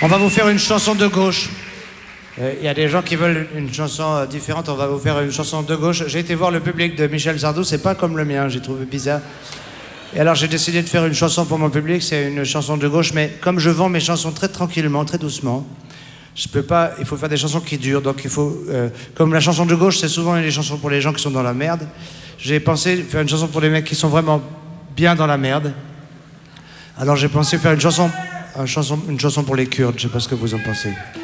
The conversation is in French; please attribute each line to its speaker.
Speaker 1: On va vous faire une chanson de gauche. Il y a des gens qui veulent une chanson différente, on va vous faire une chanson de gauche. J'ai été voir le public de Michel Sardou, c'est pas comme le mien, j'ai trouvé bizarre. Et alors j'ai décidé de faire une chanson pour mon public, c'est une chanson de gauche, mais comme je vends mes chansons très tranquillement, très doucement, je peux pas, il faut faire des chansons qui durent, donc il faut, comme la chanson de gauche, c'est souvent des chansons pour les gens qui sont dans la merde, j'ai pensé faire une chanson pour les mecs qui sont vraiment bien dans la merde. Alors j'ai pensé faire une chanson pour les Kurdes, je sais pas ce que vous en pensez.